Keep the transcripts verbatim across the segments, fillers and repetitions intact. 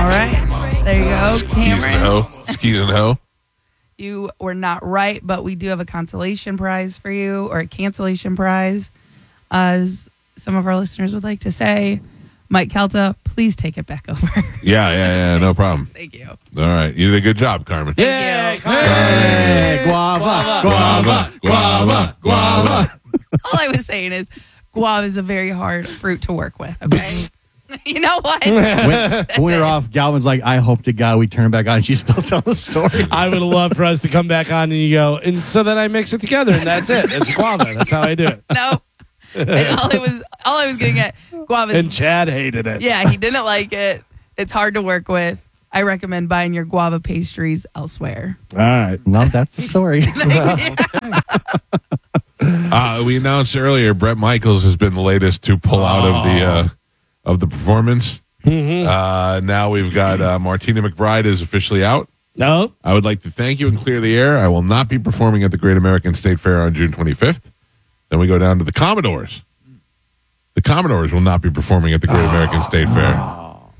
right. There you go, Cameron. Skis and ho. You were not right, but we do have a consolation prize for you, or a cancellation prize. As some of our listeners would like to say, Mike Kelta, please take it back over. Yeah, yeah, yeah, no problem. Thank you. All right. You did a good job, Carmen. Yeah, Hey, guava, guava, guava, guava. All I was saying is guava is a very hard fruit to work with, okay? You know what? When, when we were it. off, Galvin's like, I hope to God we turn it back on. She's still telling the story. I would love for us to come back on and you go, and so then I mix it together and that's it. It's guava. That's how I do it. No. And all it was all I was getting at guava. And Chad hated it. Yeah, he didn't like it. It's hard to work with. I recommend buying your guava pastries elsewhere. All right. No, that's the story. Uh, we announced earlier Bret Michaels has been the latest to pull out of the uh, of the performance. Mm-hmm. Uh, now we've got uh, Martina McBride is officially out. No. I would like to thank you and clear the air. I will not be performing at the Great American State Fair on June twenty-fifth. Then we go down to the Commodores. The Commodores will not be performing at the Great American State Fair.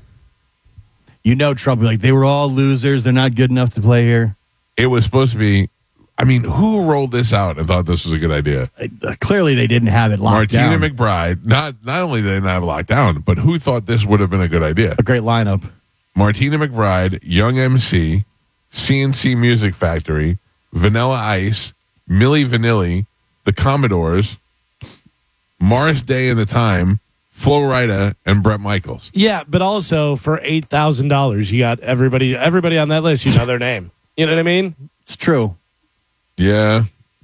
You know Trump, like, they were all losers. They're not good enough to play here. It was supposed to be, I mean, who rolled this out and thought this was a good idea? Uh, clearly, they didn't have it locked Martina down. McBride, not, not only did they not have it locked down, but who thought this would have been a good idea? A great lineup. Martina McBride, Young M C, C N C Music Factory, Vanilla Ice, Milli Vanilli, the Commodores, Morris Day and the Time, Flo Rida, and Bret Michaels. Yeah, but also for eight thousand dollars, you got everybody everybody on that list, you know their name. You know what I mean? It's true. Yeah.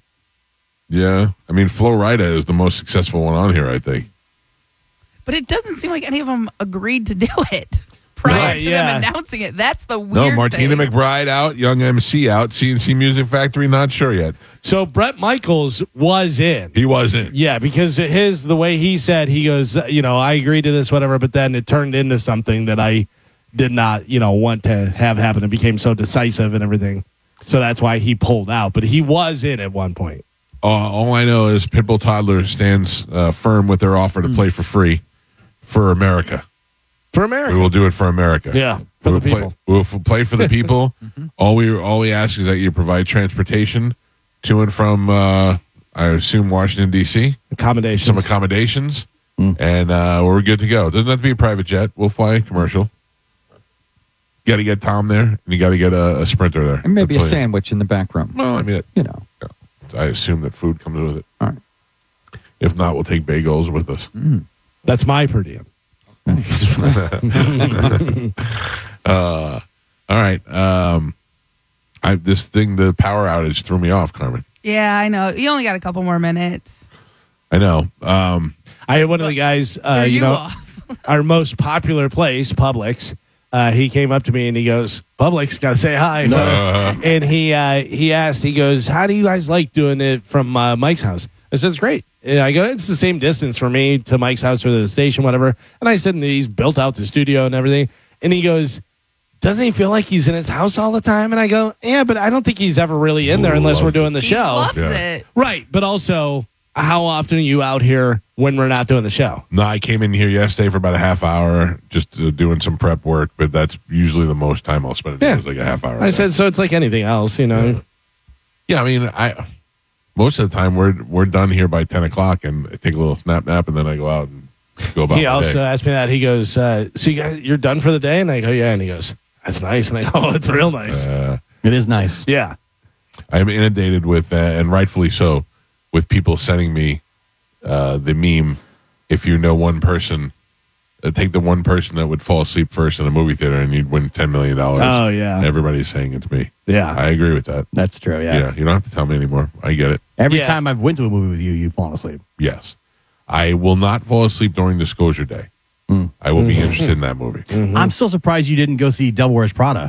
Yeah. I mean, Flo Rida is the most successful one on here, I think. But it doesn't seem like any of them agreed to do it prior Right, to yeah. them announcing it. That's the weird No, Martina thing. McBride out, Young M C out, C N C Music Factory, not sure yet. So Bret Michaels was in. He wasn't. Yeah, because his the way he said, he goes, you know, I agreed to this, whatever, but then it turned into something that I did not, you know, want to have happen. It became so decisive and everything. So that's why he pulled out. But he was in at one point. Uh, all I know is Pitbull Toddler stands uh, firm with their offer to play for free for America. For We America. will do it for America. Yeah, for we'll the people. Play, we'll f- play for the people. all we all we ask is that you provide transportation to and from, uh, I assume, Washington, D C, Accommodations. some accommodations, and uh, we're good to go. Doesn't have to be a private jet. We'll fly commercial. Got to get Tom there, and you got to get a, a Sprinter there. And maybe a That's all you- sandwich in the back room. Well, I mean, it, You know. I assume that food comes with it. All right. If not, we'll take bagels with us. That's my per diem. uh, all right. Um, I this thing, the power outage threw me off, Carmen. Yeah, I know. You only got a couple more minutes. I know. Um, I had one of the guys, uh, Threw you you know, off. our most popular place, Publix. Uh, he came up to me and he goes, Publix, gotta say hi. Uh. And he uh, he asked, he goes, how do you guys like doing it from uh, Mike's house? I said, it's great. And I go, it's the same distance for me to Mike's house or the station, whatever. And I said, and he's built out the studio and everything. And he goes, doesn't he feel like he's in his house all the time? And I go, yeah, but I don't think he's ever really in there Ooh, unless we're loves doing the He show. loves Yeah. it. Right. But also, how often are you out here when we're not doing the show? no, I came in here yesterday for about a half hour, just uh, doing some prep work, but that's usually the most time I'll spend. Yeah. It is like a half hour. I said, so it's like anything else, you know. yeah. I mean, I most of the time we're we're done here by ten o'clock, and I take a little snap nap, and then I go out and go about. He my also day. asked me that. He goes, uh, so you guys, you're done for the day? And I go, yeah. And he goes, that's nice. And I go, oh, it's real nice. Uh, It is nice. Yeah. I'm inundated with, uh, and rightfully so, with people sending me uh, the meme. If you know one person, uh, take the one person that would fall asleep first in a movie theater, and you'd win ten million dollars. Oh, yeah. Everybody's saying it's me. Yeah. I agree with that. That's true, yeah. Yeah, you don't have to tell me anymore. I get it. Every Yeah. time I've went to a movie with you, you've fallen asleep. Yes, I will not fall asleep during Disclosure Day. Mm. I will be interested in that movie. I'm still surprised you didn't go see Devil Wears Prada.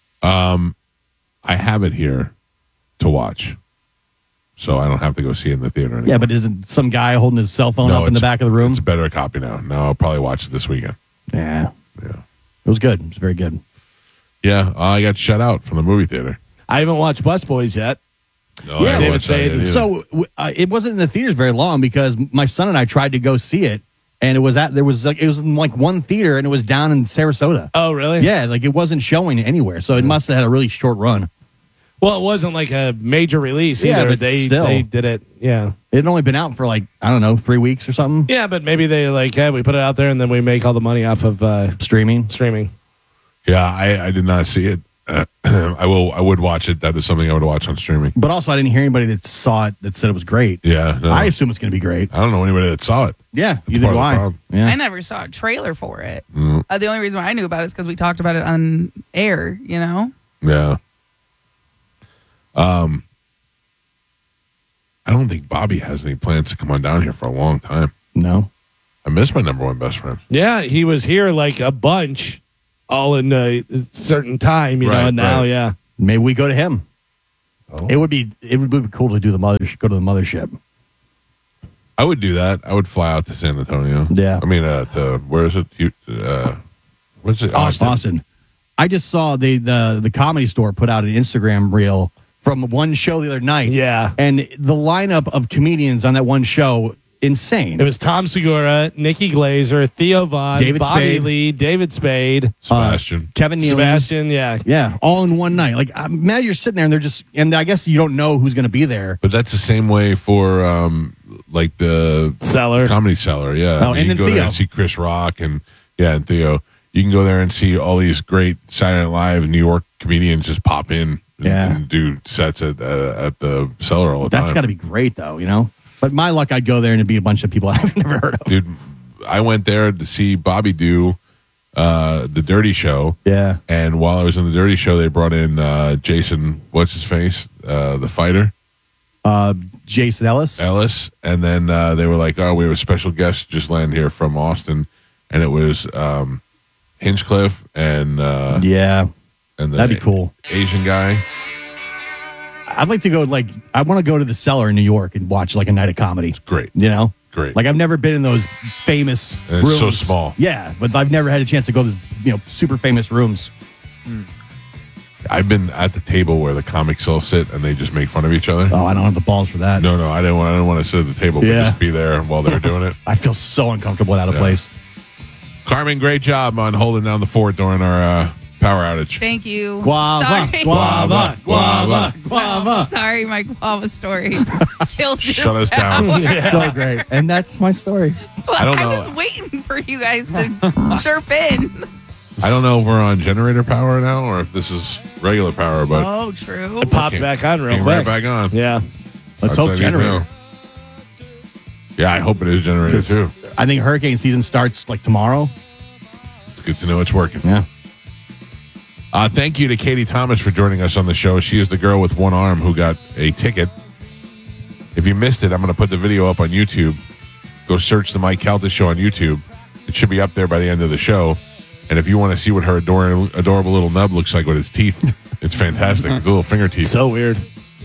I have it here to watch, so I don't have to go see it in the theater anymore. Yeah, but isn't some guy holding his cell phone No, up in the it's- back of the room? It's a better copy now. No, I'll probably watch it this weekend. Yeah. Yeah, It was good. It was very good. yeah. I got shut out from the movie theater. I haven't watched Busboys yet. No, Yeah, I haven't David watched that Spade. yet either. So w- uh, it wasn't in the theaters very long because my son and I tried to go see it, and it was at there was like it was in like one theater, and it was down in Sarasota. Oh, really? Yeah, like it wasn't showing anywhere, so it must have had a really short run. Well, it wasn't like a major release Yeah, either. but they still. they did it. Yeah. It had only been out for like I don't know three weeks or something. Yeah, but maybe they like, yeah, we put it out there and then we make all the money off of uh, Streaming. streaming. Yeah, I, I did not see it. Uh, I will. I would watch it. That is something I would watch on streaming. But also, I didn't hear anybody that saw it that said it was great. Yeah, no. I assume it's going to be great. I don't know anybody that saw it. Yeah, That's either part do of the I. problem. Yeah. I never saw a trailer for it. Mm. Uh, the only reason why I knew about it is because we talked about it on air, you know? Yeah. Um, I don't think Bobby has any plans to come on down here for a long time. No. I miss my number one best friend. Yeah, he was here like a bunch, all in a certain time, you know. Right, And now, right. yeah, Maybe we go to him. Oh. It would be it would be cool to do the mother go to the mothership. I would do that. I would fly out to San Antonio. Yeah. I mean, uh, to, where is it? You- Uh, what's it? Austin. Austin. I just saw the the the Comedy Store put out an Instagram reel from one show the other night. yeah. And the lineup of comedians on that one show, insane. It was Tom Segura, Nikki Glazer, Theo Vaughn, David Bobby Spade. Lee, David Spade, Sebastian. Kevin Nealon. Sebastian. Yeah, Yeah, all in one night. Like, I'm mad you're sitting there and they're just, and I guess you don't know who's going to be there. But that's the same way for um, like the Seller. Comedy Cellar. Yeah. Oh, you and can then go there Theo. and see Chris Rock and yeah, and Theo. You can go there and see all these great Saturday Night Live New York comedians just pop in and, Yeah. and do sets at uh, at the Cellar all the That's time. got to be great, though, you know? But my luck, I'd go there and it'd be a bunch of people I've never heard of. Dude, I went there to see Bobby do uh, the Dirty Show. Yeah. And while I was in the Dirty Show, they brought in uh, Jason, what's his face, uh, the fighter, Uh, Jason Ellis. Ellis. And then uh, they were like, oh, we have a special guest just land here from Austin. And it was um, Hinchcliffe and uh, Yeah. and the That'd be cool. Asian guy. I'd like to go, like, I want to go to the Cellar in New York and watch, like, a night of comedy. Great. You know? Great. Like, I've never been in those famous And it's rooms. so small. Yeah, but I've never had a chance to go to those, you know, super famous rooms. I've been at the table where the comics all sit and they just make fun of each other. Oh, I don't have the balls for that. No, no, I didn't want. I didn't want to sit at the table, but Yeah. just be there while they're doing it. I feel so uncomfortable out of Yeah. place. Carmen, great job on holding down the fort during our uh, power outage. Thank you. Guava, Sorry. guava, guava, So- guava. Sorry, my guava story killed your Shut us down. power. So great. And that's my story. Well, I don't I know. was waiting for you guys to chirp in. I don't know if we're on generator power now or if this is regular power, but Oh, true. It popped came- back on real came quick. right back on. Yeah. Let's That's what hope I need to generator. know. Yeah, I hope it is generator too. I think hurricane season starts like tomorrow. It's good to know it's working. Yeah. Uh, thank you to Katie Thomas for joining us on the show. She is the girl with one arm who got a ticket. If you missed it, I'm going to put the video up on YouTube. Go search the Mike Calta Show on YouTube. It should be up there by the end of the show. And if you want to see what her adorable, adorable little nub looks like with its teeth, it's fantastic. It's little finger teeth. So weird.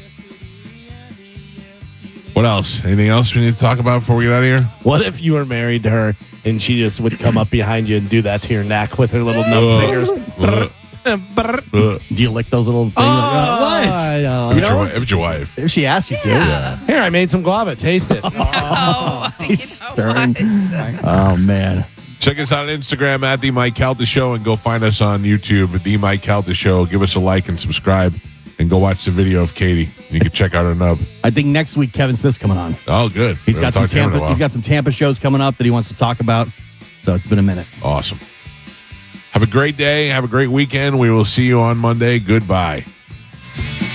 What else? Anything else we need to talk about before we get out of here? What if you were married to her and she just would come up behind you and do that to your neck with her little nub Ugh. fingers? Ugh. Ugh. Do you lick those little things? Oh, what? I know. If it's, your, if it's your wife. If she asks you to. Yeah. Here, I made some guava. Taste it. Oh, you He's know stern. what? Oh, man. Check us out on Instagram at The Mike Calta Show and go find us on YouTube at The Mike Calta Show. Give us a like and subscribe and go watch the video of Katie. You can check out her nub. I think next week Kevin Smith's coming on. Oh, good. He's We got haven't some talked to him in a Tampa. while. He's got some Tampa shows coming up that he wants to talk about. So it's been a minute. Awesome. Have a great day. Have a great weekend. We will see you on Monday. Goodbye.